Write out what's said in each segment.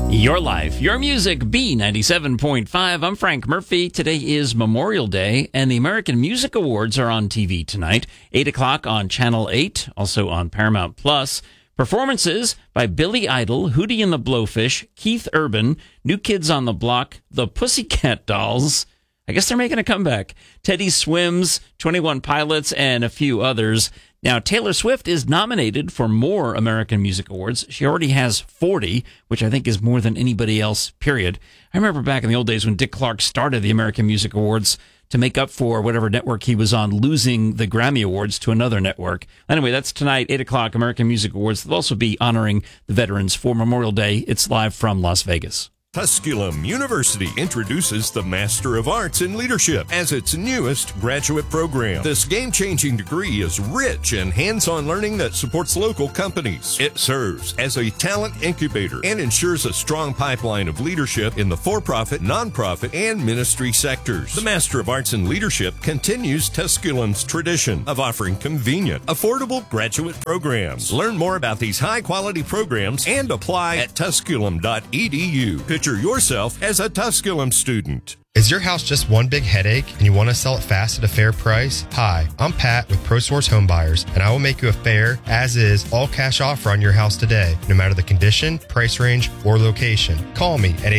Your life, your music, B97.5. I'm Frank Murphy. Today is Memorial Day, and the American Music Awards are on TV tonight, 8 o'clock on Channel 8, also on Paramount Plus. Performances by Billy Idol, Hootie and the Blowfish, Keith Urban, New Kids on the Block, the Pussycat Dolls. I guess they're making a comeback. Teddy Swims, 21 Pilots, and a few others. Now, Taylor Swift is nominated for more American Music Awards. She already has 40, which I think is more than anybody else, period. I remember back in the old days when Dick Clark started the American Music Awards to make up for whatever network he was on, losing the Grammy Awards to another network. Anyway, that's tonight, 8 o'clock, American Music Awards. They'll also be honoring the veterans for Memorial Day. It's live from Las Vegas. Tusculum University introduces the Master of Arts in Leadership as its newest graduate program. This game-changing degree is rich in hands-on learning that supports local companies. It serves as a talent incubator and ensures a strong pipeline of leadership in the for-profit, nonprofit, and ministry sectors. The Master of Arts in Leadership continues Tusculum's tradition of offering convenient, affordable graduate programs. Learn more about these high-quality programs and apply at tusculum.edu. Picture yourself as a Tusculum student. Is your house just one big headache and you want to sell it fast at a fair price? Hi, I'm Pat with ProSource Home Buyers, and I will make you a fair, as-is, all-cash offer on your house today, no matter the condition, price range, or location. Call me at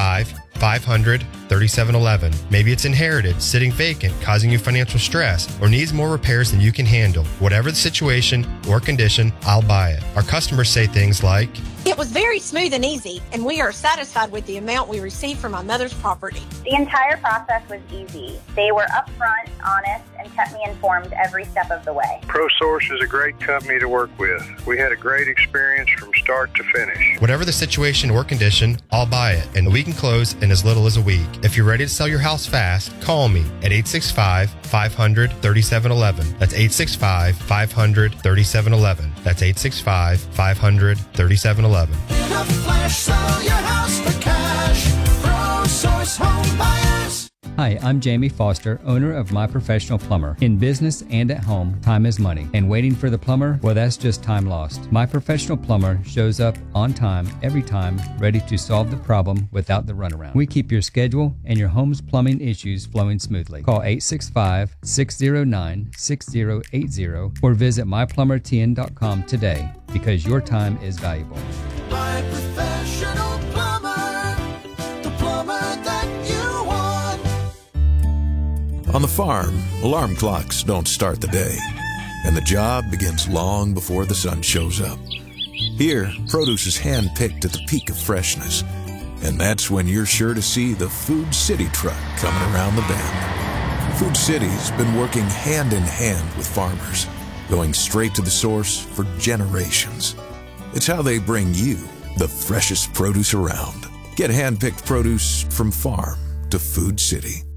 865-500-3711. Maybe it's inherited, sitting vacant, causing you financial stress, or needs more repairs than you can handle. Whatever the situation or condition, I'll buy it. Our customers say things like, "It was very smooth and easy, and we are satisfied with the amount we received from my mother's property." The entire process was easy. They were upfront, honest, and kept me informed every step of the way. ProSource is a great company to work with. We had a great experience from start to finish. Whatever the situation or condition, I'll buy it, and we can close in as little as a week. If you're ready to sell your house fast, call me at 865-500-3711. That's 865-500-3711. That's 865-500-3711. In a flash, sell your house for cash. ProSource Home Buyers. Hi, I'm Jamie Foster, owner of My Professional Plumber. In business and at home, time is money. And waiting for the plumber, well, that's just time lost. My Professional Plumber shows up on time, every time, ready to solve the problem without the runaround. We keep your schedule and your home's plumbing issues flowing smoothly. Call 865-609-6080 or visit myplumbertn.com today, because your time is valuable. My Professional Plumber, the plumber that you want. On the farm, alarm clocks don't start the day, and the job begins long before the sun shows up. Here, produce is hand-picked at the peak of freshness, and that's when you're sure to see the Food City truck coming around the bend. Food City's been working hand-in-hand with farmers, going straight to the source for generations. It's how they bring you the freshest produce around. Get hand-picked produce from farm to Food City.